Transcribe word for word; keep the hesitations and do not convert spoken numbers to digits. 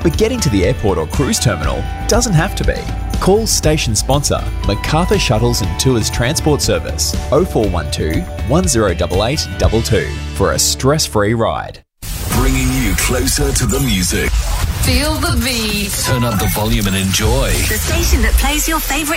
But getting to the airport or cruise terminal doesn't have to be. Call station sponsor MacArthur Shuttles and Tours Transport Service oh four one two, one oh eight eight two two for a stress-free ride. Bringing you closer to the music. Feel the beat. Turn up the volume and enjoy. The station that plays your favourite